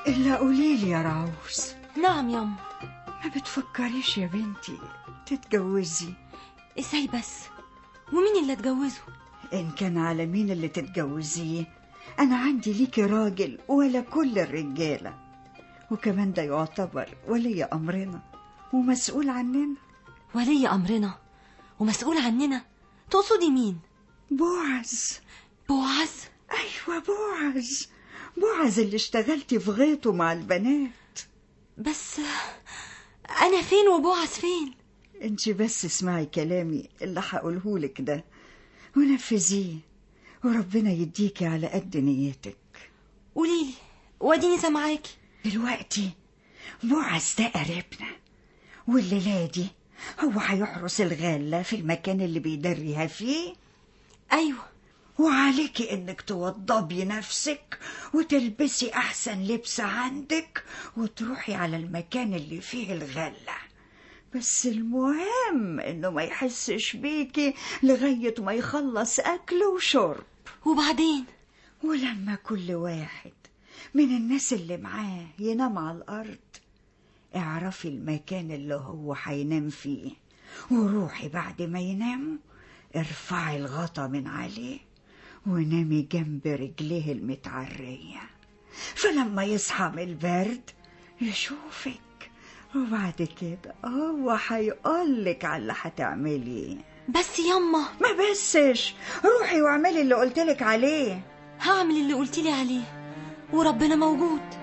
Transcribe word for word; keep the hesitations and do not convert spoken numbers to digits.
إلا قوليلي يا راوس. نعم يما. ما بتفكريش يا بنتي تتجوزي؟ ازاي بس؟ ومين اللي اتجوزه؟ إن كان على مين اللي تتجوزيه، أنا عندي ليكي راجل ولا كل الرجالة، وكمان ده يعتبر ولي أمرنا ومسؤول عننا. ولي أمرنا ومسؤول عننا؟ تقصدي مين؟ بوعز. بوعز؟ أيوة بوعز، بوعز اللي اشتغلتي في غيطه مع البنات. بس أنا فين وبوعز فين؟ انت بس اسمعي كلامي اللي هقولهولك ده ونفذيه، وربنا يديكي على قد نيتك. قوليلي واديني سامعاكي. دلوقتي بوعز ده قريبنا، والليلة دي هو هيحرس الغالة في المكان اللي بيدريها فيه. أيوة. وعليكي انك توضبي نفسك وتلبسي احسن لبس عندك وتروحي على المكان اللي فيه الغلة، بس المهم انه ما يحسش بيكي لغاية ما يخلص اكل وشرب. وبعدين؟ ولما كل واحد من الناس اللي معاه ينام على الارض، اعرفي المكان اللي هو هينام فيه، وروحي بعد ما ينام ارفعي الغطا من عليه ونامي جنب رجليه المتعرية، فلما يصحى من البرد يشوفك، وبعد كده هو هيقولك على اللي هتعمليه. بس يما. ما بسش، روحي واعملي اللي قلتلك عليه. هعمل اللي قلتلي عليه وربنا موجود.